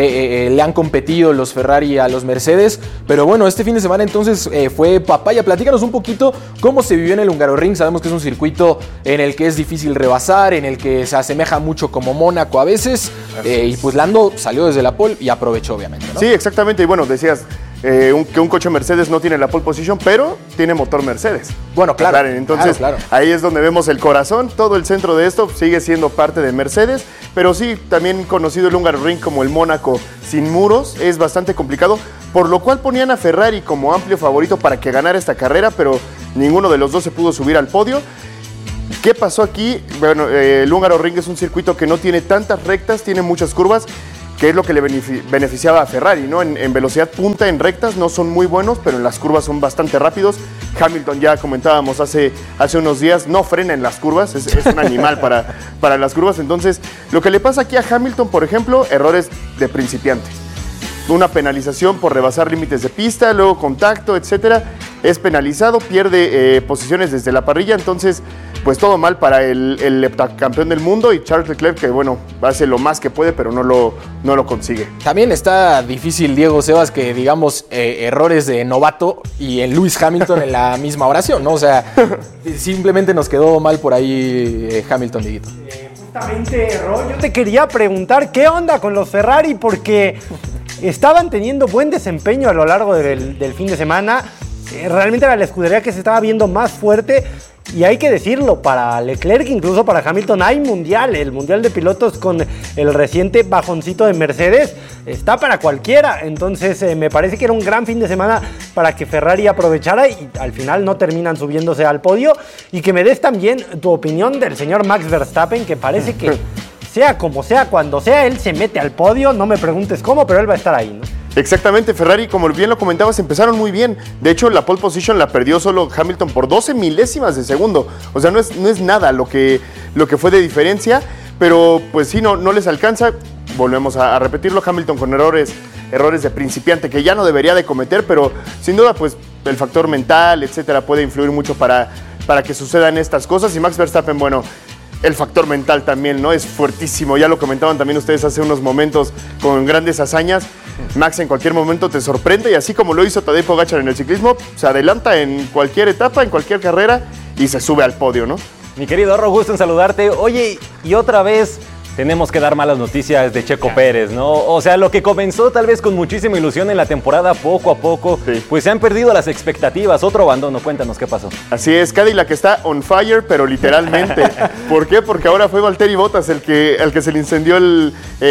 le han competido los Ferrari a los Mercedes, pero bueno, este fin de semana entonces fue papaya. Platícanos un poquito cómo se vivió en el Hungaroring. Sabemos que es un circuito en el que es difícil rebasar, en el que se asemeja mucho como Mónaco a veces, y pues Lando salió desde la pole y aprovechó, obviamente, ¿no? Sí, exactamente, y bueno, decías que un coche Mercedes no tiene la pole position, pero tiene motor Mercedes. Bueno, claro. Entonces, claro. Ahí es donde vemos el corazón. Todo el centro de esto sigue siendo parte de Mercedes, pero sí, también conocido el Hungaroring como el Mónaco sin muros, es bastante complicado, por lo cual ponían a Ferrari como amplio favorito para que ganara esta carrera, pero ninguno de los dos se pudo subir al podio. ¿Qué pasó aquí? Bueno, el Hungaroring es un circuito que no tiene tantas rectas, tiene muchas curvas, que es lo que le beneficiaba a Ferrari, ¿no? En velocidad punta, en rectas, no son muy buenos, pero en las curvas son bastante rápidos. Hamilton, ya comentábamos hace unos días, no frena en las curvas, es un animal para las curvas. Entonces, lo que le pasa aquí a Hamilton, por ejemplo, errores de principiante. Una penalización por rebasar límites de pista, luego contacto, etcétera. Es penalizado, pierde posiciones desde la parrilla, entonces pues todo mal para el heptacampeón del mundo y Charles Leclerc, que bueno, hace lo más que puede, pero no lo consigue. También está difícil, Diego Sebas, que digamos errores de novato y en Lewis Hamilton en la misma oración, ¿no? O sea, simplemente nos quedó mal por ahí Hamilton, Dieguito. Justamente, Ro, yo te quería preguntar qué onda con los Ferrari, porque estaban teniendo buen desempeño a lo largo del fin de semana. Realmente era la escudería que se estaba viendo más fuerte. Y hay que decirlo, para Leclerc, incluso para Hamilton, hay mundial. El mundial de pilotos con el reciente bajoncito de Mercedes está para cualquiera. Entonces me parece que era un gran fin de semana para que Ferrari aprovechara y al final no terminan subiéndose al podio. Y que me des también tu opinión del señor Max Verstappen, que parece que sea como sea, cuando sea, él se mete al podio. No me preguntes cómo, pero él va a estar ahí, ¿no? Exactamente, Ferrari, como bien lo comentabas, empezaron muy bien. De hecho, la pole position la perdió solo Hamilton por 12 milésimas de segundo. O sea, no es nada lo que fue de diferencia, pero pues sí, no les alcanza. Volvemos a repetirlo, Hamilton con errores de principiante que ya no debería de cometer, pero sin duda, pues el factor mental, etcétera, puede influir mucho para que sucedan estas cosas. Y Max Verstappen, bueno, el factor mental también, ¿no? Es fuertísimo. Ya lo comentaban también ustedes hace unos momentos con grandes hazañas. Max en cualquier momento te sorprende y así como lo hizo Tadej Pogačar en el ciclismo, se adelanta en cualquier etapa, en cualquier carrera y se sube al podio, ¿no? Mi querido Ro, gusto en saludarte. Oye, y otra vez tenemos que dar malas noticias de Checo Pérez, ¿no? O sea, lo que comenzó tal vez con muchísima ilusión en la temporada, poco a poco, pues se han perdido las expectativas. Otro abandono, cuéntanos qué pasó. Así es, Cadillac está on fire, pero literalmente. ¿Por qué? Porque ahora fue Valtteri Bottas el que se le incendió el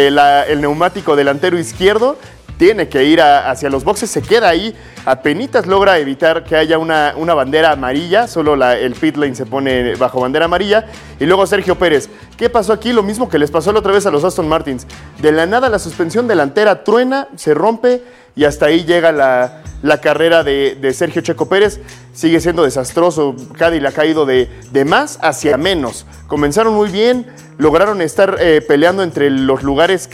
neumático delantero izquierdo. Tiene que ir hacia los boxes, se queda ahí, apenitas logra evitar que haya una bandera amarilla, solo el pit lane se pone bajo bandera amarilla. Y luego Sergio Pérez. ¿Qué pasó aquí? Lo mismo que les pasó la otra vez a los Aston Martins. De la nada la suspensión delantera truena, se rompe y hasta ahí llega la carrera de Sergio Checo Pérez. Sigue siendo desastroso, Cadillac ha ido de más hacia menos. Comenzaron muy bien, lograron estar peleando entre los lugares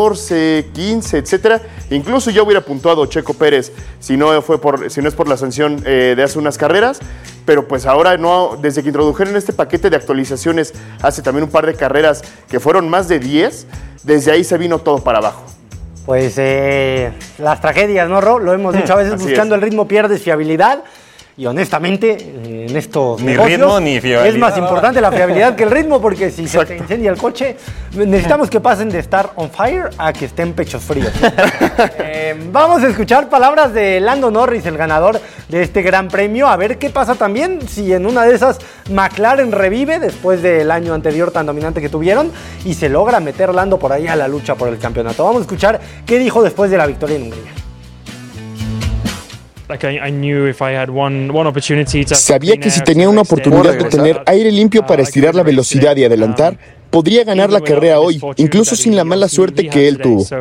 14, 15, etcétera. Incluso yo hubiera puntuado Checo Pérez si no es por la sanción de hace unas carreras. Pero pues ahora no, desde que introdujeron este paquete de actualizaciones hace también un par de carreras que fueron más de 10, desde ahí se vino todo para abajo. Pues las tragedias, ¿no, Ro? Lo hemos dicho, a veces buscando el ritmo pierdes fiabilidad. Y honestamente, en estos ni negocios, ritmo ni fiabilidad. Es más importante la fiabilidad que el ritmo, porque si se te incendia el coche, necesitamos que pasen de estar on fire a que estén pechos fríos. Vamos a escuchar palabras de Lando Norris, el ganador de este gran premio, a ver qué pasa también si en una de esas McLaren revive después del año anterior tan dominante que tuvieron y se logra meter Lando por ahí a la lucha por el campeonato. Vamos a escuchar qué dijo después de la victoria en Hungría. Sabía que si tenía una oportunidad de tener aire limpio para estirar la velocidad y adelantar, podría ganar la carrera hoy, incluso sin la mala suerte que él tuvo.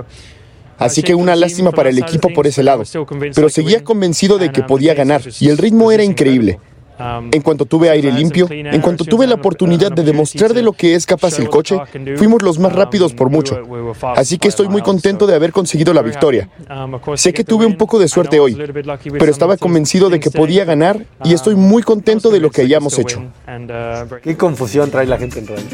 Así que una lástima para el equipo por ese lado, pero seguía convencido de que podía ganar y el ritmo era increíble. En cuanto tuve aire limpio, en cuanto tuve la oportunidad de demostrar de lo que es capaz el coche, fuimos los más rápidos por mucho. Así que estoy muy contento de haber conseguido la victoria. Sé que tuve un poco de suerte hoy, pero estaba convencido de que podía ganar y estoy muy contento de lo que hayamos hecho. Qué confusión trae la gente en radio.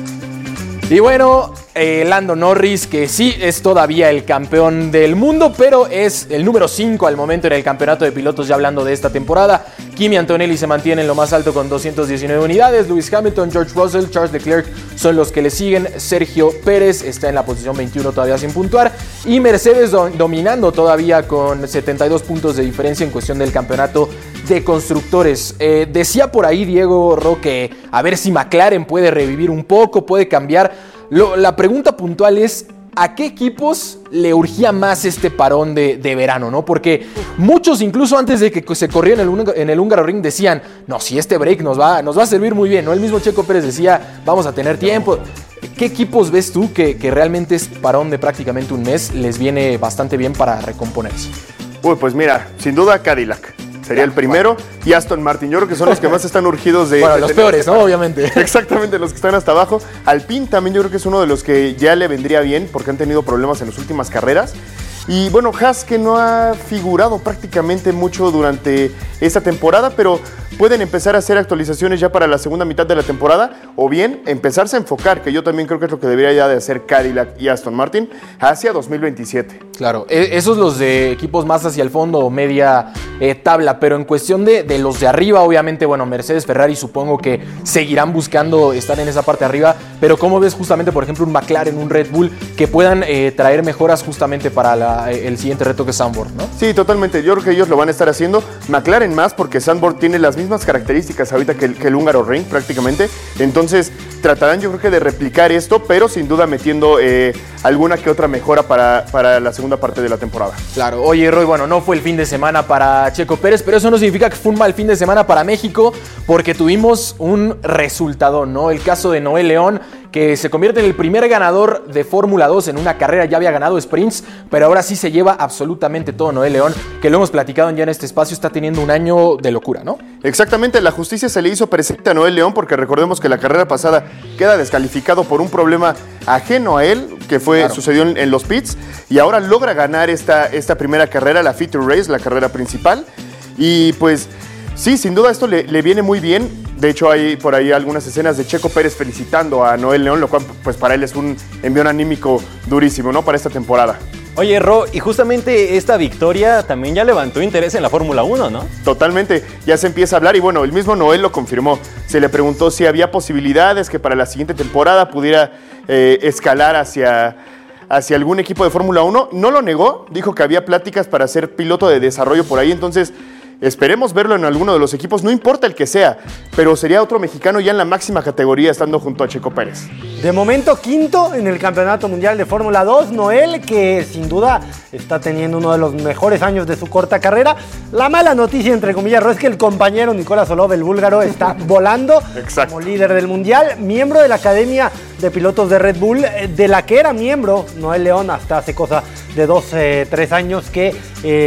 Y bueno, Lando Norris, que sí es todavía el campeón del mundo, pero es el número 5 al momento en el campeonato de pilotos, ya hablando de esta temporada. Kimi Antonelli se mantiene en lo más alto con 219 unidades. Lewis Hamilton, George Russell, Charles Leclerc son los que le siguen. Sergio Pérez está en la posición 21 todavía sin puntuar. Y Mercedes dominando todavía con 72 puntos de diferencia en cuestión del campeonato de constructores. Decía por ahí Diego Roque, a ver si McLaren puede revivir un poco, puede cambiar. La pregunta puntual es, ¿a qué equipos le urgía más este parón de verano, no? Porque muchos, incluso antes de que se corriera en el Hungaroring, decían, no, si este break nos va a servir muy bien, ¿no? El mismo Checo Pérez decía, vamos a tener tiempo. ¿Qué equipos ves tú que realmente este parón de prácticamente un mes les viene bastante bien para recomponerse? Uy, pues mira, sin duda Cadillac. Sería el primero, y Aston Martin. Yo creo que son los que más están urgidos de... Bueno, los peores, ¿no? Obviamente. Exactamente, los que están hasta abajo. Alpine también yo creo que es uno de los que ya le vendría bien, porque han tenido problemas en las últimas carreras. Y bueno, Haas, que no ha figurado prácticamente mucho durante esta temporada, pero pueden empezar a hacer actualizaciones ya para la segunda mitad de la temporada, o bien empezarse a enfocar, que yo también creo que es lo que debería ya de hacer Cadillac y Aston Martin, hacia 2027. Claro, esos los de equipos más hacia el fondo o media tabla, pero en cuestión de los de arriba, obviamente, bueno, Mercedes, Ferrari supongo que seguirán buscando estar en esa parte de arriba, pero ¿cómo ves justamente, por ejemplo, un McLaren, un Red Bull, que puedan traer mejoras justamente para el siguiente reto que es Zandvoort, ¿no? Sí, totalmente, yo creo que ellos lo van a estar haciendo, McLaren más, porque Zandvoort tiene las mismas características ahorita que el Hungaroring prácticamente, entonces tratarán yo creo que de replicar esto, pero sin duda metiendo alguna que otra mejora para la segunda parte de la temporada. Claro, oye Roy, bueno, no fue el fin de semana para Checo Pérez, pero eso no significa que fue un mal fin de semana para México, porque tuvimos un resultado, ¿no? El caso de Noel León, que se convierte en el primer ganador de Fórmula 2 en una carrera, ya había ganado sprints, pero ahora sí se lleva absolutamente todo Noel León, que lo hemos platicado ya en este espacio, está teniendo un año de locura, ¿no? Exactamente, la justicia se le hizo presente a Noel León, porque recordemos que la carrera pasada queda descalificado por un problema ajeno a él, que sucedió en los pits, y ahora logra ganar esta primera carrera, la Feature Race, la carrera principal, y pues sí, sin duda esto le viene muy bien. De hecho, hay por ahí algunas escenas de Checo Pérez felicitando a Noel León, lo cual pues para él es un envión anímico durísimo, ¿no? Para esta temporada. Oye, Ro, y justamente esta victoria también ya levantó interés en la Fórmula 1, ¿no? Totalmente, ya se empieza a hablar y bueno, el mismo Noel lo confirmó. Se le preguntó si había posibilidades que para la siguiente temporada pudiera escalar hacia algún equipo de Fórmula 1. No lo negó, dijo que había pláticas para ser piloto de desarrollo por ahí, entonces esperemos verlo en alguno de los equipos, no importa el que sea, pero sería otro mexicano ya en la máxima categoría estando junto a Checo Pérez. De momento, quinto en el Campeonato Mundial de Fórmula 2, Noel, que sin duda está teniendo uno de los mejores años de su corta carrera. La mala noticia, entre comillas, es que el compañero Nicolás Solov, el búlgaro, está volando como líder del Mundial, miembro de la Academia de Pilotos de Red Bull, de la que era miembro Noel León hasta hace cosa de 2-3 años, que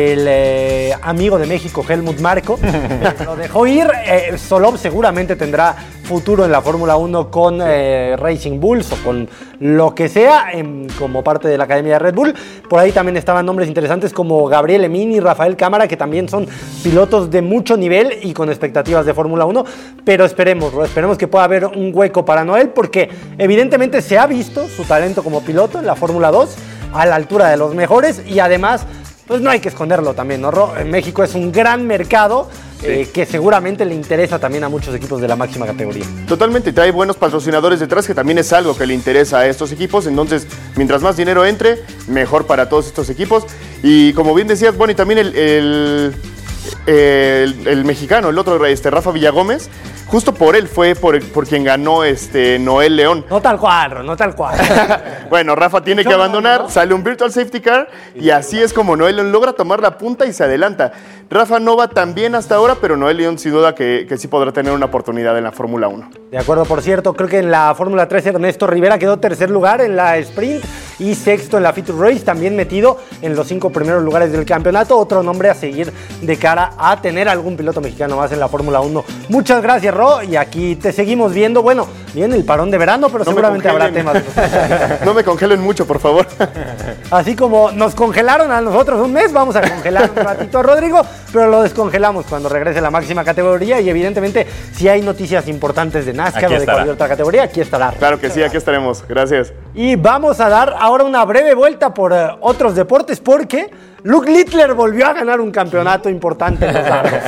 el amigo de México, Helmut Marko, lo dejó ir. Solov seguramente tendrá futuro en la Fórmula 1 con Racing Bulls o con lo que sea como parte de la Academia de Red Bull. Por ahí también estaban nombres interesantes como Gabriel Emín y Rafael Cámara, que también son pilotos de mucho nivel y con expectativas de Fórmula 1, pero esperemos que pueda haber un hueco para Noel, porque evidentemente se ha visto su talento como piloto en la Fórmula 2 a la altura de los mejores, y además pues no hay que esconderlo también, ¿no? México es un gran mercado que seguramente le interesa también a muchos equipos de la máxima categoría. Totalmente, trae buenos patrocinadores detrás, que también es algo que le interesa a estos equipos. Entonces, mientras más dinero entre, mejor para todos estos equipos. Y como bien decías, bueno, y también el mexicano, el otro, Rafa Villagómez, justo por él fue por quien ganó Noel León. No tal cual, no tal cual. Bueno, Rafa tiene que abandonar, sale un Virtual Safety Car y así es como Noel León logra tomar la punta y se adelanta. Rafa no va tan bien hasta ahora, pero Noel León sin duda que sí podrá tener una oportunidad en la Fórmula 1. De acuerdo, por cierto, creo que en la Fórmula 3 Ernesto Rivera quedó tercer lugar en la Sprint y sexto en la Feature Race, también metido en los 5 primeros lugares del campeonato. Otro nombre a seguir de cara a tener algún piloto mexicano más en la Fórmula 1. Muchas gracias, Ro, y aquí te seguimos viendo. Bueno, viene el parón de verano, pero no seguramente habrá temas. No me congelen mucho, por favor. Así como nos congelaron a nosotros un mes, vamos a congelar un ratito a Rodrigo, pero lo descongelamos cuando regrese la máxima categoría y evidentemente si hay noticias importantes de NASCAR o de cualquier otra categoría, aquí estará. Claro que sí, aquí estaremos. Gracias. Y vamos a dar ahora una breve vuelta por otros deportes porque Luke Littler volvió a ganar un campeonato importante en los dardos.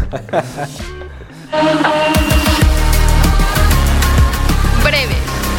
Breve.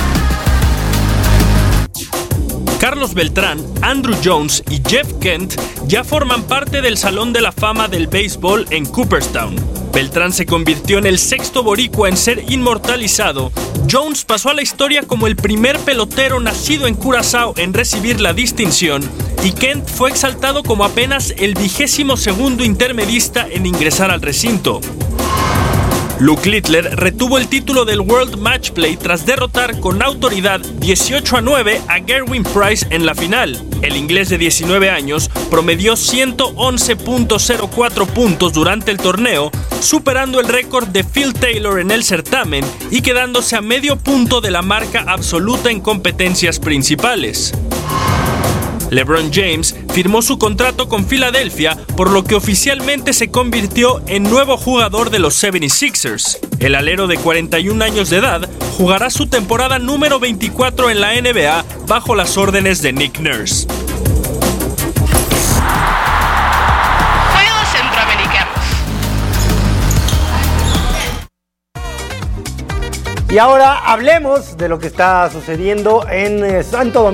Carlos Beltrán, Andrew Jones y Jeff Kent ya forman parte del Salón de la Fama del Béisbol en Cooperstown. Beltrán se convirtió en el sexto boricua en ser inmortalizado. Jones pasó a la historia como el primer pelotero nacido en Curazao en recibir la distinción. Y Kent fue exaltado como apenas el 22º intermedista en ingresar al recinto. Luke Littler retuvo el título del World Match Play tras derrotar con autoridad 18-9 a Gerwin Price en la final. El inglés de 19 años promedió 111.04 puntos durante el torneo, superando el récord de Phil Taylor en el certamen y quedándose a medio punto de la marca absoluta en competencias principales. LeBron James firmó su contrato con Filadelfia, por lo que oficialmente se convirtió en nuevo jugador de los 76ers. El alero de 41 años de edad jugará su temporada número 24 en la NBA bajo las órdenes de Nick Nurse. Juegos Centroamericanos. Y ahora hablemos de lo que está sucediendo en Santo Domingo.